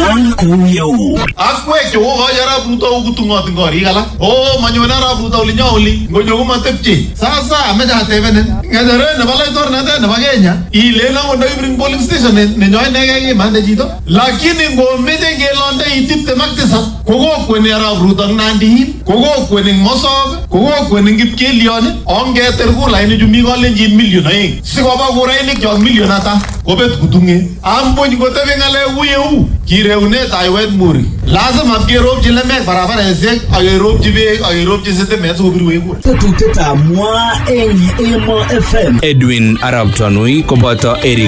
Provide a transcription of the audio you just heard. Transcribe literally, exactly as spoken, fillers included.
Mwa Kuyau. Akwe cho Arab Ruto ukutungot ngori kala. Oh manyona Arab Ruto linyoli. Ngojo kumatepchi. Sasa ameja tevenen. Ngajare na balai tor na na Kenya. Ile na ngondo ibring polling station ne nyoy nege mande jito. Lakini ngombe ngelonde itipte maktisa. Kogo kweni Arab Ruto nandi. Kogo kweni Mosog. Kogo kweni Kipkelion. Onge terku laini jumi golenji million aeng. Sikoba kuraini kyo million ata. Kobet kutunge. Ambony kotewe ngale uyeu. Kireune taiwet muri. Lazima apkerob jileme barabara ezek. Agerob jibe. Agerob jisete meso kubiru wekur. Tututeta Mwa Eng Emo F M. Edwin Arab Tanui Kobata Eric